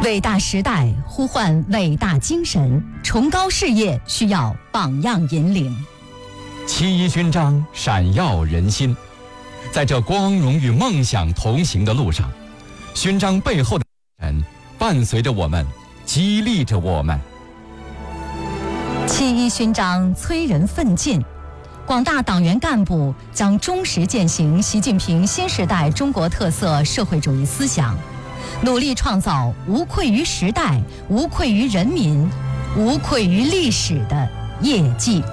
伟大时代呼唤伟大精神，崇高事业需要榜样引领。 7·1勋章闪耀人心，在这光荣与梦想同行的路上，勋章背后的人伴随着我们，激励着我们。 7·1勋章催人奋进，广大党员干部将忠实践行习近平新时代中国特色社会主义思想，努力创造无愧于时代、无愧于人民、无愧于历史的业绩。